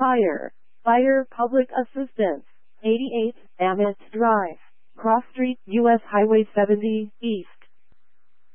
Fire Public Assistance. 88, Amet Drive, Cross Street, U.S. Highway 70, East.